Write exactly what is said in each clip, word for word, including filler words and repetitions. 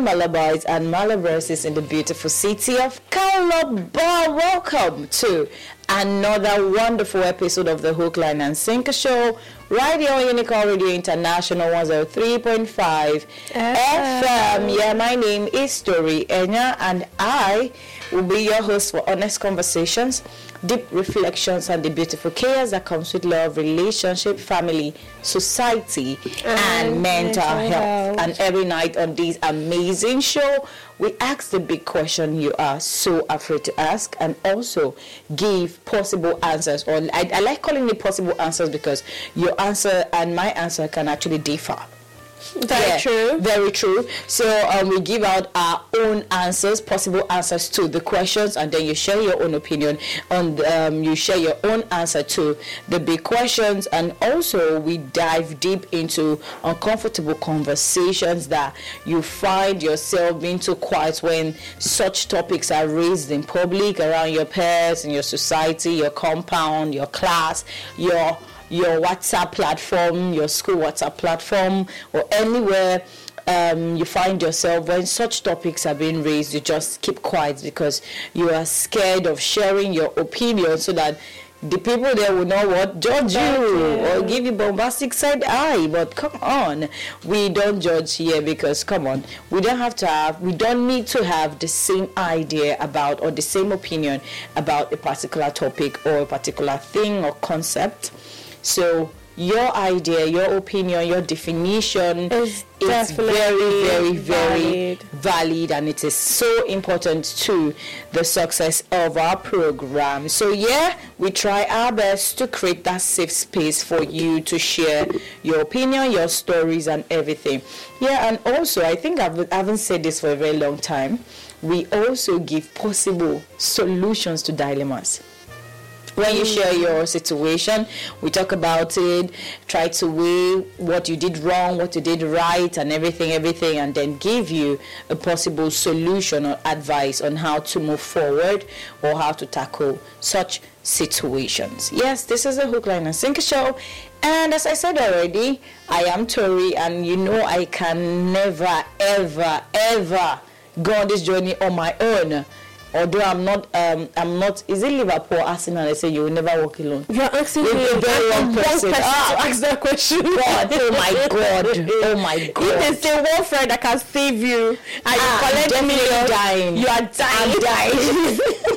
Malabites and Malabrites in the beautiful city of Calabar. Welcome to another wonderful episode of the Hook, Line and Sinker Show, right here on Unicorn Radio International one oh three point five F M. Yeah, my name is Tori Enya, and I will be your host for honest conversations, deep reflections, and the beautiful chaos that comes with love, relationship, family, society, and, and mental, mental health. health. And every night on this amazing show, we ask the big question you are so afraid to ask, and also give possible answers. Or I, I like calling it possible answers because your answer and my answer can actually differ. Very yeah, true. Very true. So um, we give out our own answers, possible answers to the questions, and then you share your own opinion on. The, um, you share your own answer to the big questions, and also we dive deep into uncomfortable conversations that you find yourself being too quiet when such topics are raised in public around your peers, in your society, your compound, your class, your your WhatsApp platform, your school WhatsApp platform, or anywhere um, you find yourself when such topics are being raised. You just keep quiet because you are scared of sharing your opinion so that the people there will know what judge you or give you bombastic side eye. But come on, we don't judge here because come on, we don't have to have, we don't need to have the same idea about or the same opinion about a particular topic or a particular thing or concept. So your idea, your opinion, your definition is very, very, very valid. valid, and it is so important to the success of our program. So yeah, we try our best to create that safe space for you to share your opinion, your stories, and everything. Yeah, and also I think I've, I haven't said this for a very long time. We also give possible solutions to dilemmas. When you share your situation, we talk about it, try to weigh what you did wrong, what you did right, and everything, everything, and then give you a possible solution or advice on how to move forward or how to tackle such situations. Yes, this is a Hook, Line and Sinker Show. And as I said already, I am Tori, and you know I can never, ever, ever go on this journey on my own. Although I'm not, um, I'm not. Is it Liverpool, Arsenal? They say you will never walk alone. You're asking me a very wrong person. Ah, to ask that question. God, oh my God, oh my God. If they say one friend that can save you, and ah, you collect million, dying. You are dying. I'm dying.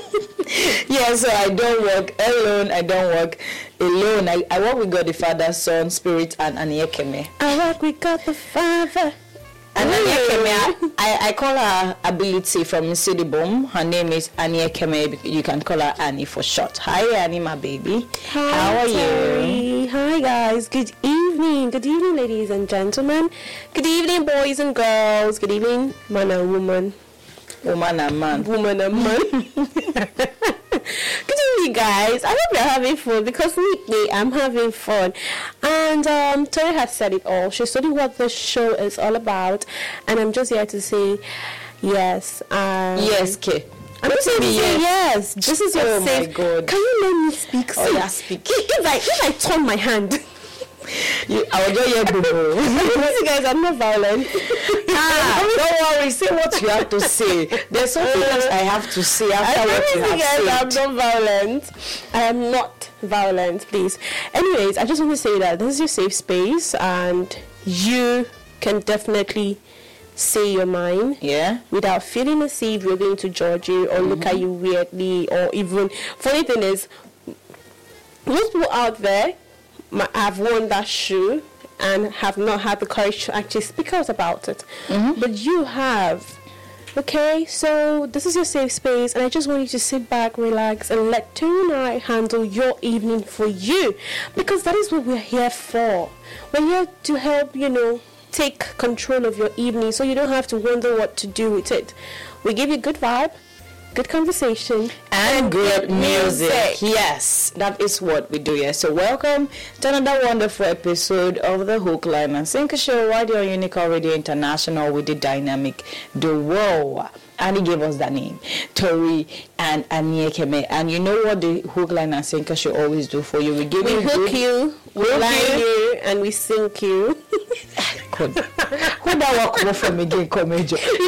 Yeah, so I don't work alone. I don't work alone. I, I work with God the Father, Son, Spirit, and Aniekeme. I work with God the Father. And Aniekeme, I, I call her Ability from Sidibom. Her name is Aniekeme. You can call her Annie for short. Hi, Annie, my baby. Hi, how are Terry. you? Hi, guys. Good evening. Good evening, ladies and gentlemen. Good evening, boys and girls. Good evening, man and woman. Woman and man. Woman and man. Good evening, guys. I hope you're having fun because me, I'm having fun. And um, Tori has said it all. She's told you what the show is all about, and I'm just here to say yes. Um, yes, K. I'm just here to say yes. This is your oh safe. My God. Can you let me speak? Oh, yeah, speak. If I if I turn my hand. You, I will just hear boo. You guys, I'm not violent. Ah, don't worry. Say what you have to say. There's something else I have to say after I what you have guys, said. I'm not violent. I am not violent, please. Anyways, I just want to say that this is your safe space, and you can definitely say your mind. Yeah. Without feeling as if we're going to judge you or mm-hmm. look at you weirdly, or even. Funny thing is, most people out there have worn that shoe and have not had the courage to actually speak out about it. Mm-hmm. But you have. Okay, so this is your safe space, and I just want you to sit back, relax, and let Tony and I handle your evening for you, because that is what we're here for. We're here to help, you know, take control of your evening so you don't have to wonder what to do with it. We give you good vibe, good conversation, and, and good, good music. music. Yes, that is what we do here. So welcome to another wonderful episode of the Hook, Line and Sinker Show right here on Unicorn Radio International with the dynamic duo. And he gave us that name, Tori and Aniekeme. And you know what the Hook, Line and Sinker Show always do for you? We give we you hook good, you, we line you, and we sink you. Who that walk from again, come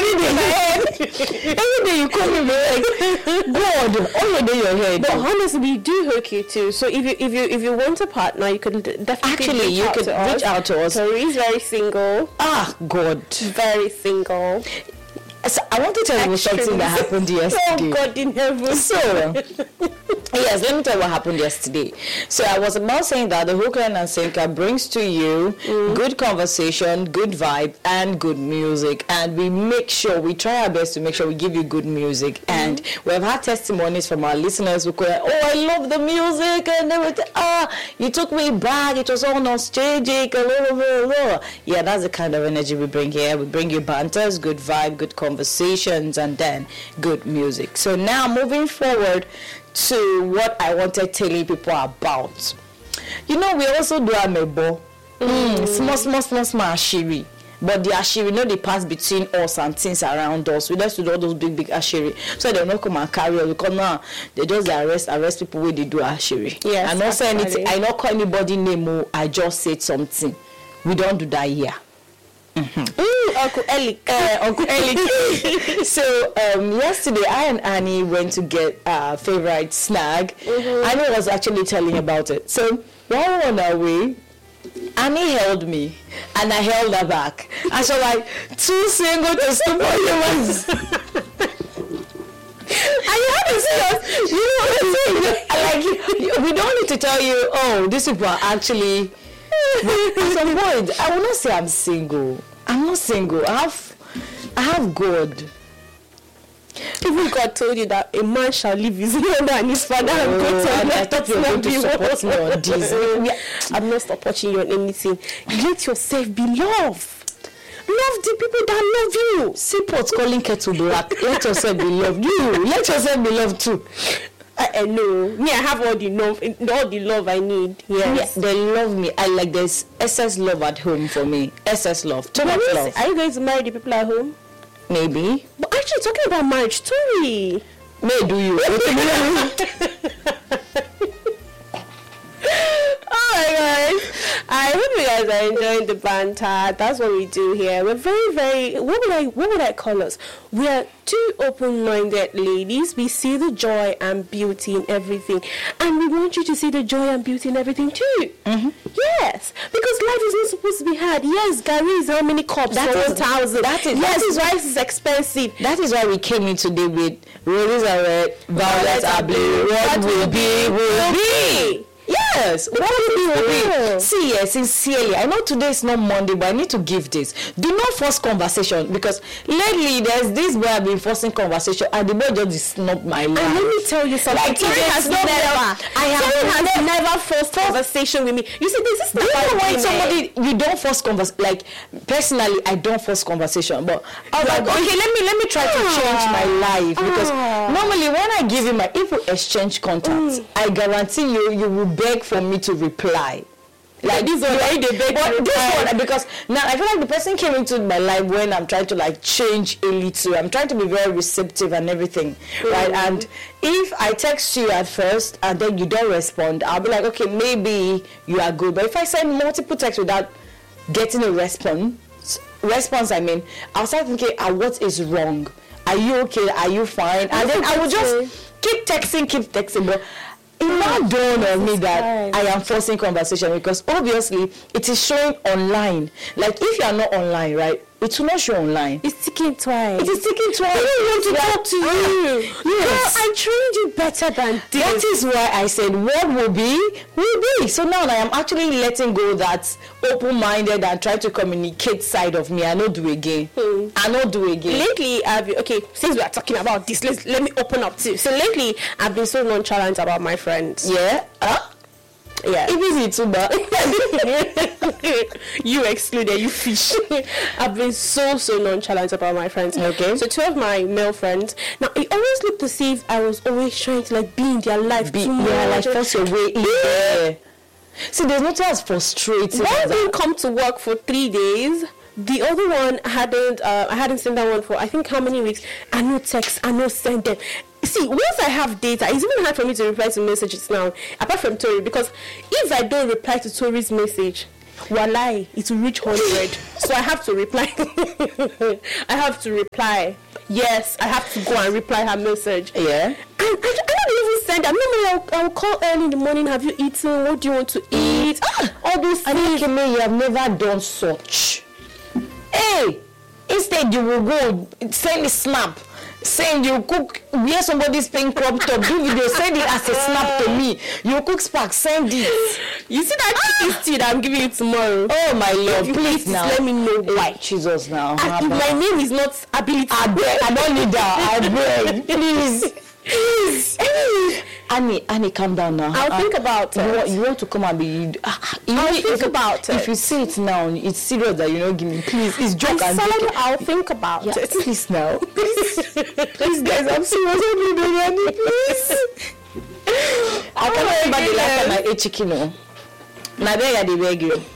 every day. My head. Every day you call me like God. All your day your head. But honestly, we do hook you too. So if you if you if you want a partner, you could definitely Actually reach you out could to reach us. out to us. Tori's very single. Ah, God. Very single. So I want to tell you something that happened yesterday. Oh God in heaven. So, yes, let me tell you what happened yesterday. So I was about saying that the Hookland and Sinker brings to you mm. good conversation, good vibe, and good music. And we make sure, we try our best to make sure we give you good music. Mm. And we have had testimonies from our listeners who go, oh, I love the music, and everything. Ah, you took me back. It was all nostalgic. Yeah, that's the kind of energy we bring here. We bring you banters, good vibe, good conversations, and then good music. So now moving forward to what I wanted telling people about. You know, we also do amebo. Mm. Small, small, small, small ashiri. But the ashiri, no, they pass between us and things around us. We just do all those big, big ashiri. So they don't come and carry us. Because now they just arrest, arrest people when they do ashiri. Yes, I not say anything. I not call anybody name. I just said something. We don't do that here. Mm-hmm. Mm, Uncle Eli. Uh, Uncle Eli. So um, yesterday, I and Annie went to get our favorite snack. Mm-hmm. Annie was actually telling about it. So while we were on our way, Annie held me, and I held her back. And so like, two single to superhumans. And you have to see us. You know what I'm saying? Like, we don't need to tell you, oh, these people are actually... At some point, I will not say I'm single. I'm not single. I have, I have God. Even God told you that a man shall leave his mother and his father and Oh, go to and I another thought you were going to support me on this. I'm not supporting you on anything. Let yourself be loved. Love the people that love you. Seaport calling kettle black. Let yourself be loved. You, let yourself be loved too. I, I know. Me, I have all the love, all the love I need. Yes. Yeah, they love me. I like there's excess love at home for me. Excess love. Too much love. Are you going to marry the people at home? Maybe. But actually, talking about marriage, Tori. May do you. Oh my guys. I hope you guys are enjoying the banter. That's what we do here. We're very, very, what would I, what would I call us? We are two open-minded ladies. We see the joy and beauty in everything. And we want you to see the joy and beauty in everything too. Mm-hmm. Yes. Because life is not supposed to be hard. Yes, Gary is how many cups? That for is, one thousand. That is, yes, that is rice is expensive. That is why we came in today with roses are red, violets are blue. What will be, will be. Yes, what will be, will be. See, yes, sincerely, I know today is not Monday, but I need to give this. Do not force conversation, because lately there's this boy I've been forcing conversation, and the boy just snubbed my life. And let me tell you something. Like, Tori has never, I have Tori has never, never forced conversation with me. You see, this is you know when somebody, you don't force conversation, like, personally, I don't force conversation, but I was like, okay, let me, let me try to change my life, because normally when I give you my, if we exchange contacts, mm. I guarantee you, you will beg for me to reply. Like this one, I they beg but this one, because now I feel like the person came into my life when I'm trying to like change a little. I'm trying to be very receptive and everything, mm. right? And if I text you at first and then you don't respond, I'll be like, okay, maybe you are good. But if I send multiple texts without getting a response, response, I mean, I'll start thinking, ah, what is wrong? Are you okay? Are you fine? And then I will just keep texting, keep texting, but it now dawned on me that I am forcing conversation, because obviously it is showing online. Like if you are not online, right, it will not show online. It's ticking twice. It is ticking twice. I don't want to yeah. talk to you. Yes. Girl, I trained you better than this. That is why I said what will be, will be. So now I am actually letting go that open-minded and try to communicate side of me. I not do again. Hmm. I not do again. Lately, I've okay, since we are talking about this, let's, let me open up too. So lately, I've been so nonchalant about my friends. Yeah? Huh? Yeah. It is too bad. You excluded, you fish. I've been so so nonchalant about my friends. Okay. So two of my male friends. Now it always looked as if I was always trying to like be in their life. Be, too yeah, much. like force your way in there. See, there's nothing as frustrating. One didn't come to work for three days. The other one hadn't. Uh, I hadn't seen that one for I think how many weeks. I no text. I no send them. See, once I have data, it's even hard for me to reply to messages now, apart from Tori, because if I don't reply to Tori's message, Walai, it will reach one hundred. So I have to reply. I have to reply. Yes, I have to go and reply her message. Yeah. And I, I don't even send. I normally I'll, I'll call early in the morning. Have you eaten? What do you want to eat? Ah, all those things. And me, you have never done such. Hey, instead you will go send a snap. Saying you cook, wear somebody's pink crop top, do video, send it as a snap to me. You cook spark, send it. You see that chicken stew that I'm giving you tomorrow? Oh my Lord, you please now. Let me know why. Jesus now. And if my name is not Ability, I beg, I don't need that. I beg, please. Please. Annie, Annie, calm down now. I'll uh, think about you it. Want, you want to come and be... Uh, I'll if, think if, about if it. If you say it now, it's serious that you don't give me. Please, it's joke I and said joke. I'll think about Yeah, it. please now. Please. Please, guys, I'm serious. Annie, please. I can't remember the last time I ate chicken. No. My beg, I did beg you.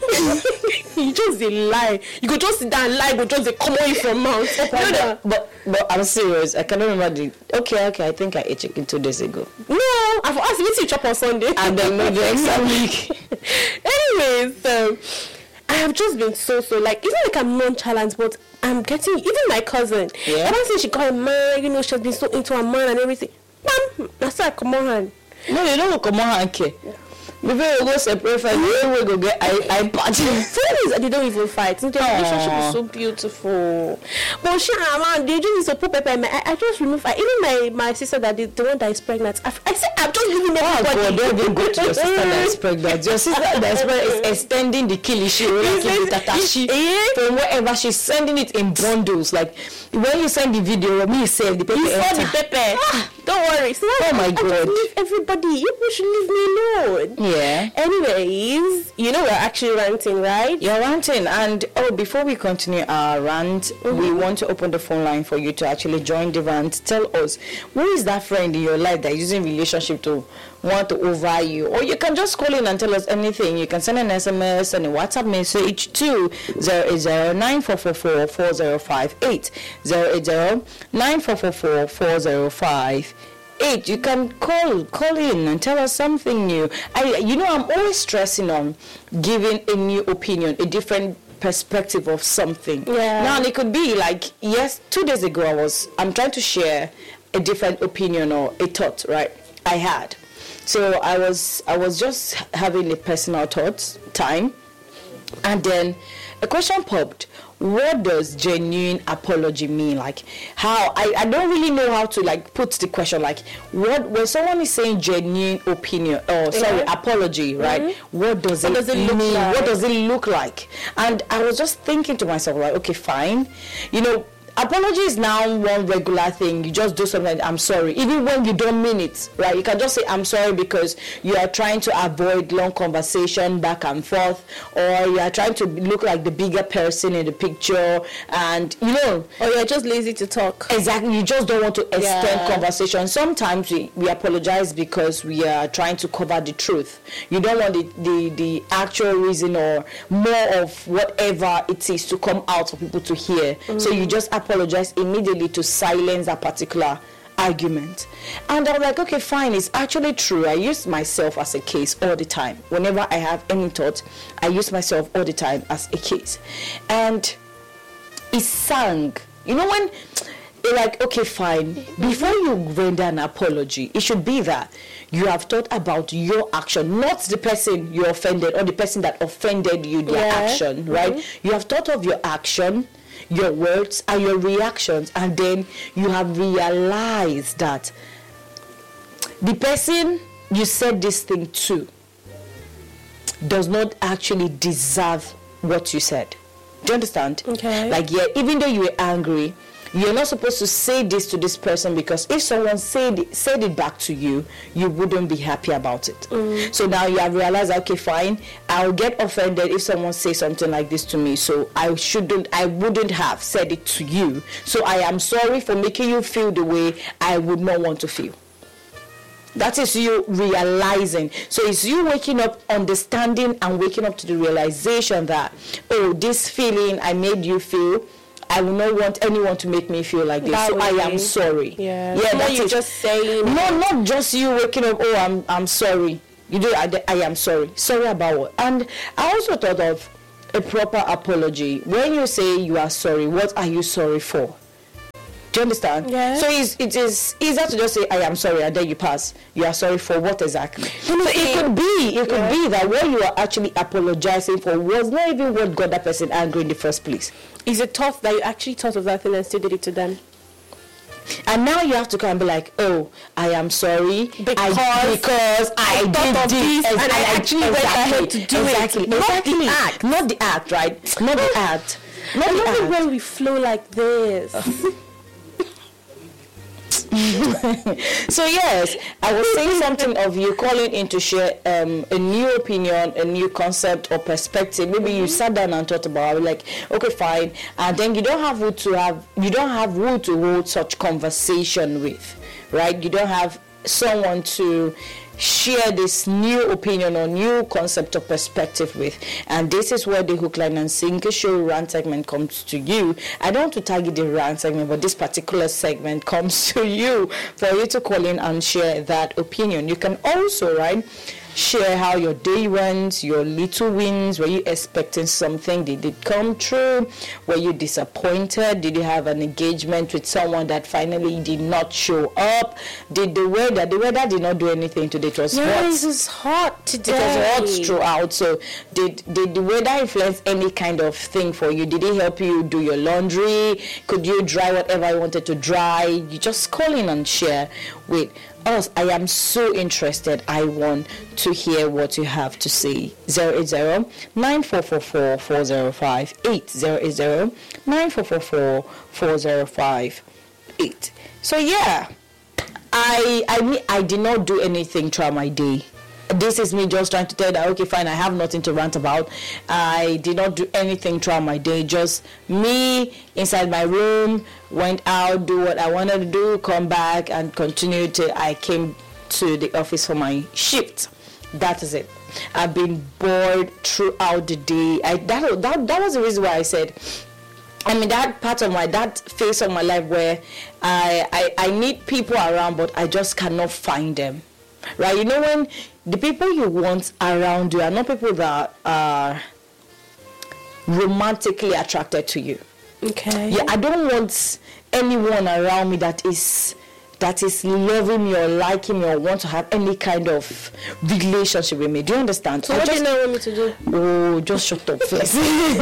You just a lie. You could just sit down and lie, but just a come away from mouth. No, no, but but I'm serious. I cannot remember the. Okay, okay. I think I ate chicken two days ago. No, I've asked you to chop on Sunday. And then no the exam week. Anyways, um, I have just been so so like it's not like I'm nonchalant, but I'm getting even my cousin. Yeah. Ever since she got a man, you know, she's been so into a man and everything. Bam, that's why I come on. No, you don't come on and care. Before you go separate from you, we go get I I party. Things they don't even fight. Their relationship is so beautiful. But she man, they just so put pepper. I, I just remove. I, even my my sister that the, the one that is pregnant. I, I said I'm just leaving everybody. Oh God, don't even go to your sister that is pregnant. Your sister that is pregnant is extending the kilishi, the tatashi, from wherever she's sending it in bundles. Like when you send the video, me save the pepper. You saw the pepper. Ah, don't worry. It's not, oh my I God. just leave everybody. You should leave me alone. Yeah. Anyways, you know we're actually ranting, right? You're ranting, and oh, before we continue our rant, mm-hmm. we want to open the phone line for you to actually join the rant. Tell us, who is that friend in your life that is using relationship to want to over you? Or you can just call in and tell us anything. You can send an S M S and a WhatsApp message to zero eight zero nine four four four four zero five eight zero eight zero nine four four four four zero five eight. You can call call in and tell us something new. I you know I'm always stressing on giving a new opinion, a different perspective of something. Yeah. Now it could be like, yes, two days ago I was I'm trying to share a different opinion or a thought, right? I had. So I was I was just having a personal thought time, and then a question popped. What does genuine apology mean? Like how I, I don't really know how to like put the question, like what when someone is saying genuine opinion or sorry yeah. apology, right? Mm-hmm. What does what it, does it look mean? like? What does it look like? And I was just thinking to myself, like, okay, fine, you know, apology is now one regular thing. You just do something like, I'm sorry, even when you don't mean it, right? You can just say I'm sorry because you are trying to avoid long conversation back and forth, or you are trying to look like the bigger person in the picture, and you know, or you're just lazy to talk. Exactly, you just don't want to extend yeah. conversation. Sometimes we, we apologize because we are trying to cover the truth. You don't want the, the, the actual reason or more of whatever it is to come out for people to hear. Mm. So you just apologize immediately to silence a particular argument. And I was like, okay, fine, it's actually true. I use myself as a case all the time. Whenever I have any thought, I use myself all the time as a case. And it sang. You know when you're like, okay, fine, before you render an apology, it should be that you have thought about your action, not the person you offended or the person that offended you, their yeah. action, right? Mm-hmm. You have thought of your action, your words, and your reactions, and then you have realized that the person you said this thing to does not actually deserve what you said. Do you understand? Okay. Like, yeah, even though you were angry, you're not supposed to say this to this person, because if someone said it, said it back to you, you wouldn't be happy about it. Mm. So now you have realized, okay, fine, I'll get offended if someone says something like this to me. So I shouldn't, I wouldn't have said it to you. So I am sorry for making you feel the way I would not want to feel. That is you realizing. So it's you waking up, understanding, and waking up to the realization that, oh, this feeling I made you feel, I will not want anyone to make me feel like this. That so way. I am sorry. Yeah. Yeah, So that's you it. just saying. No, not just you waking up, oh, I'm I'm sorry. You do. I, I am sorry. Sorry about what? And I also thought of a proper apology. When you say you are sorry, what are you sorry for? Do you understand? Yeah. So it's, it is easier to just say I am sorry and then you pass. You are sorry for what exactly? So it could be, it could yeah. be that what you are actually apologizing for was not even what got that person angry in the first place. Is it thought that you actually thought of that thing and still did it to them? And now you have to come and be like, oh, I am sorry because I, because I, I did this and, and I actually exactly, went ahead to do exactly, it. Not exactly. the act. Not the act, right? Not the act. Not I the love it act. when we flow like this. So yes, I was saying something of you calling in to share um, a new opinion, a new concept or perspective. Maybe mm-hmm. you sat down and thought about it, like, okay, fine, and then you don't have who to have, you don't have who to hold such conversation with, right? You don't have someone to share this new opinion or new concept or perspective with, and this is where the Hook, Line and Sinker show rant segment comes to you. I don't want to target the rant segment, but this particular segment comes to you for you to call in and share that opinion. You can also, right, share how your day went, your little wins. Were you expecting something? Did it come true? Were you disappointed? Did you have an engagement with someone that finally did not show up? Did the weather, the weather did not do anything today. It was yeah, hot. It was hot today. It was hot throughout. So did, did the weather influence any kind of thing for you? Did it help you do your laundry? Could you dry whatever you wanted to dry? You just call in and share with us. I am so interested. I want to hear what you have to say. zero eight zero, nine four four four, four zero five eight. zero eight zero, nine four four four, four zero five eight. So yeah, I I mean I did not do anything throughout my day. This is me just trying to tell you that, okay, fine, I have nothing to rant about. I did not do anything throughout my day. Just me inside my room, went out, do what I wanted to do, come back, and continue till I came to the office for my shift. That is it. I've been bored throughout the day. I that that, that was the reason why I said, I mean, that part of my, that phase of my life where I, I, I need people around, but I just cannot find them. Right? You know, when the people you want around you are not people that are romantically attracted to you. Okay. Yeah, I don't want anyone around me that is that is loving me or liking me or want to have any kind of relationship with me. Do you understand? So I what just, do you want me to do? Oh, just shut up first.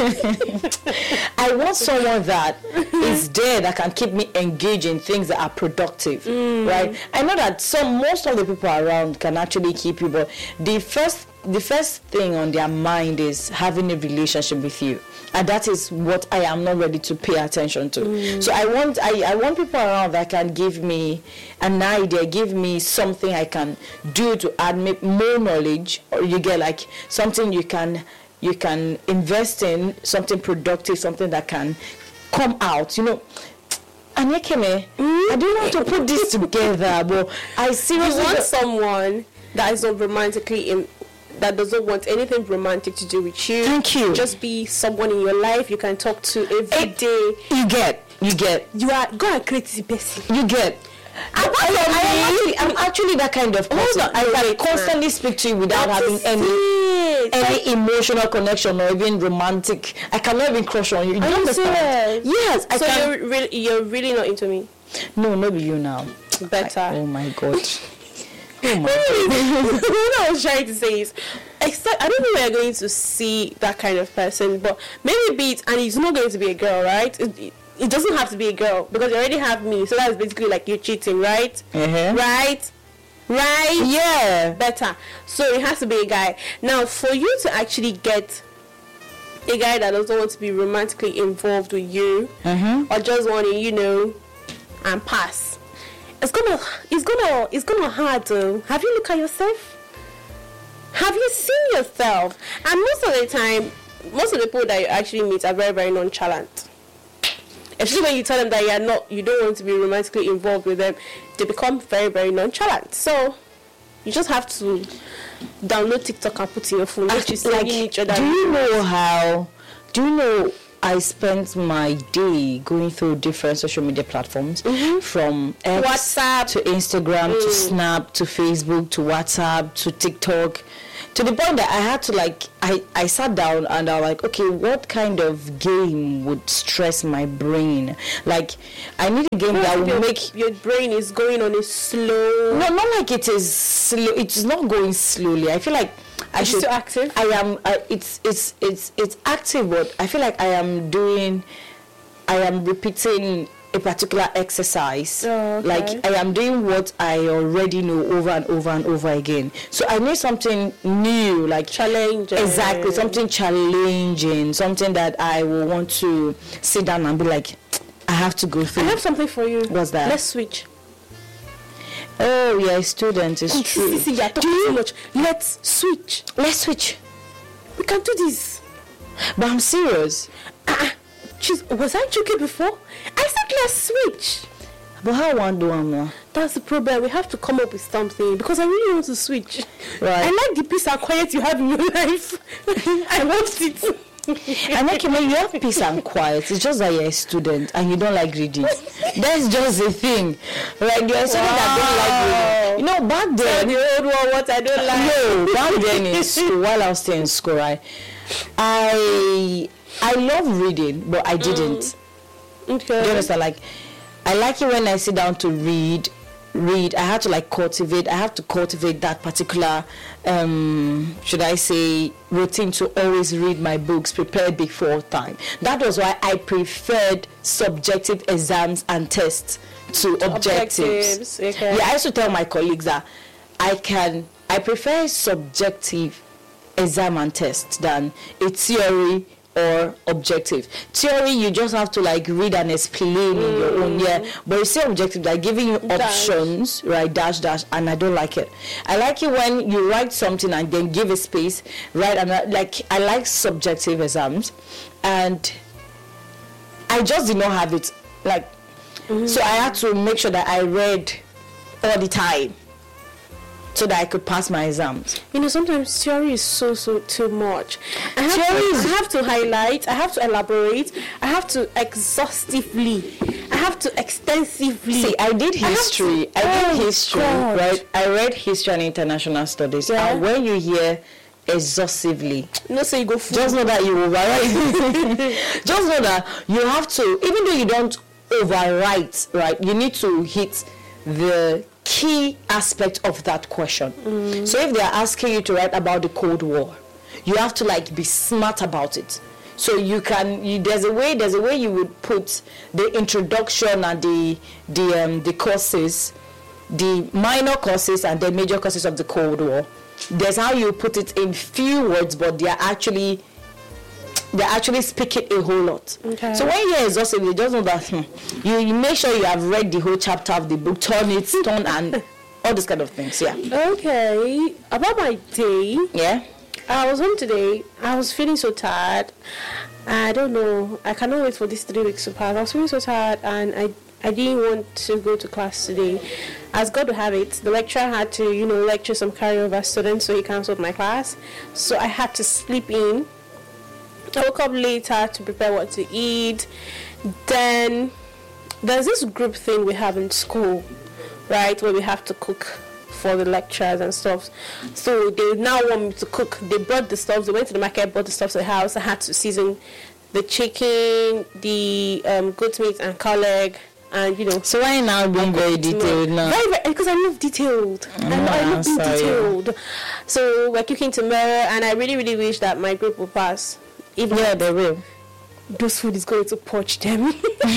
I want someone that is there that can keep me engaged in things that are productive, mm. right? I know that some most of the people around can actually keep you, but the first the first thing on their mind is having a relationship with you. And that is what I am not ready to pay attention to. Mm. So I want I, I want people around that can give me an idea, give me something I can do to add more knowledge, or you get like something you can you can invest in, something productive, something that can come out, you know. Anyekeme, mm. I don't want to put this together, but I seriously you want someone that is not romantically in that doesn't want anything romantic to do with you. Thank you. Just be someone in your life you can talk to every day. You get, you get. You are go and create the person. You get. I'm, I, I, I am actually, I'm actually that kind of person. On, I can wait, constantly man. speak to you without that having any it. any emotional connection or even romantic. I cannot even crush on you. You are understand? You yes, I so can. you're really, you're really not into me. No, not you now. Better. I, oh my god. Oh my god. What I was trying to say is, except I don't know where you're going to see that kind of person, but maybe be it, and it's not going to be a girl, right? It, it, it doesn't have to be a girl because you already have me, so that's basically like you're cheating, right? Uh-huh. Right? Right? Yeah. Better. So it has to be a guy. Now, for you to actually get a guy that doesn't want to be romantically involved with you, uh-huh. or just want to, you know, and pass, it's gonna, it's gonna, it's gonna hard. To, have you looked at yourself? Have you seen yourself? And most of the time, most of the people that you actually meet are very, very nonchalant. Especially when you tell them that you are not, you don't want to be romantically involved with them, they become very, very nonchalant. So you just have to download TikTok and put in your phone. Which is like, each other. Do you know how? Do you know I spent my day going through different social media platforms, mm-hmm. from X WhatsApp to Instagram mm. to Snap to Facebook to WhatsApp to TikTok, to the point that I had to like, I, I sat down and I was like, okay, what kind of game would stress my brain? Like, I need a game that will your, make... Your brain is going on a slow... No, not like it is slow. It's not going slowly. I feel like I is should... it so active? I am... Uh, it's, it's, it's, it's active, but I feel like I am doing... I am repeating a particular exercise. Oh, okay. Like I am doing what I already know over and over and over again. So I need something new, like challenging. Exactly, something challenging, something that I will want to sit down and be like, I have to go through. I have something for you. What's that? Let's switch. Oh, you're a student. It's oh, true. See, see, you're talking too much. Let's switch. Let's switch. We can do this. But I'm serious. Ah. Uh, Jeez, was I joking before? I said let's switch. But how one do I know? That's the problem. We have to come up with something because I really want to switch. Right. I like the peace and quiet you have in your life. I want it. And like, when you have peace and quiet, it's just that you're a student and you don't like reading. That's just the thing. Like, you're a student wow. that don't like reading. You know, back then... Tell the old one what I don't like. No, back then in school, while I was still in school, right, I... I love reading, but I didn't. Mm. Okay. Do you understand? Like, I like it when I sit down to read. Read. I have to like cultivate. I have to cultivate that particular, um, should I say, routine to always read my books prepared before time. That was why I preferred subjective exams and tests to objectives. objectives. Okay. Yeah, I used to tell my colleagues that I can. I prefer subjective exam and test than a theory or objective. Theory, you just have to like read and explain mm. in your own, yeah. But you say objective, like giving you dash. options, right? Dash, dash, and I don't like it. I like it when you write something and then give a space, right? And I, like I like subjective exams, and I just did not have it. Like, mm. so I had to make sure that I read all the time, so that I could pass my exams. You know, sometimes theory is so, so too much. I have, theory to, is I have to highlight, I have to elaborate, I have to exhaustively, I have to extensively. See, I did history. I, to, I did oh history, God. right? I read history and international studies. Yeah. And when you hear exhaustively, no, so you go full. Just know that you overwrite. Just know that you have to, even though you don't overwrite, right? You need to hit the key aspect of that question. Mm. So if they are asking you to write about the Cold War, you have to like be smart about it. So you can you, there's a way there's a way you would put the introduction and the the um, the courses, the minor courses and the major courses of the Cold War. There's how you put it in few words, but they are actually they actually speak it a whole lot. Okay. So when you're exhausted, you just know that hmm, you, you make sure you have read the whole chapter of the book, turn it, turn and all these kind of things. Yeah. Okay. About my day. Yeah. I was home today. I was feeling so tired. I don't know. I cannot wait for these three weeks to pass. I was feeling so tired and I I didn't want to go to class today. As God would have it, the lecturer had to, you know, lecture some carryover students, so he cancelled my class. So I had to sleep in. I woke up later to prepare what to eat. Then there's this group thing we have in school, right, where we have to cook for the lecturers and stuff. So they now want me to cook. They brought the stuff. They went to the market, brought the stuff to the house. I had to season the chicken, the um, goat meat and cow leg. And you know, so why now being very detailed now? Very, very, because I love detailed. Oh, I, I love being detailed. So we're cooking tomorrow, and I really, really wish that my group will pass. Even yeah, they will. Those food is going to poach them.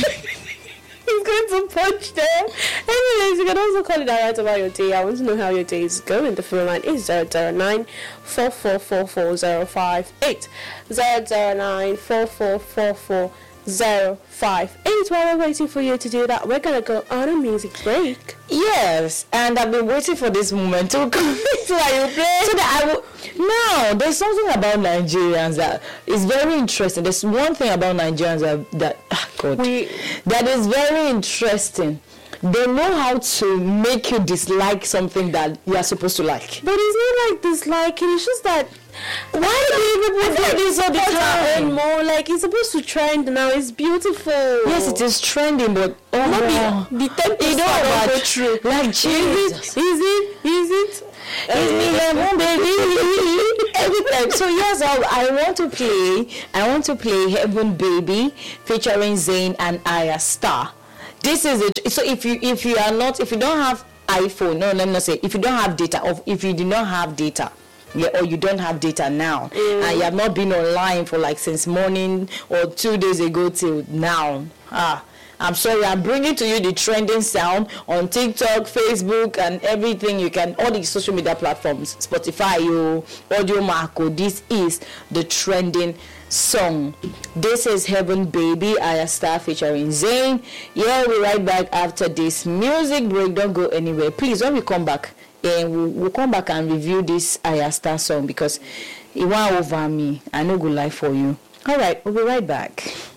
It's going to poach them. Anyways, you can also call it out right about your day. I want to know how your day is going. The phone line is zero zero nine four four four four zero five eight. zero zero nine four four four four zero five eight. While we're waiting for you to do that, we're gonna go on a music break. Yes, and I've been waiting for this moment to come to our play so that I will. No, there's something about Nigerians that is very interesting. There's one thing about Nigerians that that oh God, we, that is very interesting. They know how to make you dislike something that you are supposed to like. But it's not like disliking. It's just that Why do you people do this all the time? And more like it's supposed to trend now. It's beautiful. Yes, it is trending, but oh no, the ten you know about go true. Like Jesus. Jesus. Is it? Is it? Is it? It's me, Heaven Baby. Every time. So yes, I, I want to play. I want to play Heaven Baby featuring Zayn and Aya Star. This is it. So if you if you are not if you don't have iPhone, no, let me not say if you don't have data, or if you do not have data. Yeah, or you don't have data now, mm. and you have not been online for like since morning or two days ago till now. Ah, I'm sorry, I'm bringing to you the trending sound on TikTok, Facebook, and everything you can, all the social media platforms, Spotify, you, Audio Marco. This is the trending song. This is Heaven Baby, Aya Star featuring Zayn. Yeah, we'll be right back after this music break. Don't go anywhere. Please, when we come back, and we'll, we'll come back and review this Aya Star song because it went over me. I know good life for you. All right, we'll be right back.